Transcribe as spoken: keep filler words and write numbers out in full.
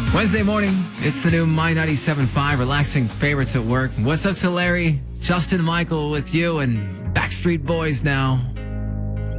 Wednesday morning, it's the new My ninety-seven point five relaxing favorites at work. What's up to Larry? Justin Michael with you and Backstreet Boys now.